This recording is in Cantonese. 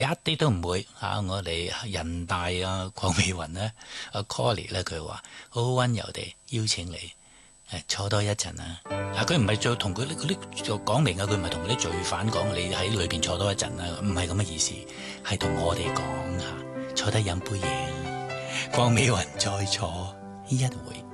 一啲都唔會嚇。我哋人大啊，鄺美雲呢，阿 Colly 咧，佢話好溫柔地邀請你坐多一陣啊。佢唔係再同佢啲就講明啊，佢唔係同嗰啲罪犯講你喺裏邊坐多一陣啊，唔係咁嘅意思，係同我哋講嚇，坐低飲杯嘢，鄺美雲再坐一回。